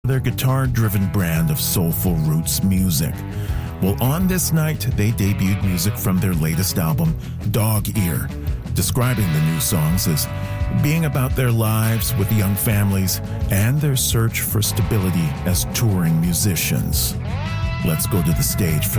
their guitar-driven brand of soulful roots music. Well, on this night, they debuted music from their latest album, Dog Ear, describing the new songs as being about their lives with young families and their search for stability as touring musicians. Let's go to the stage for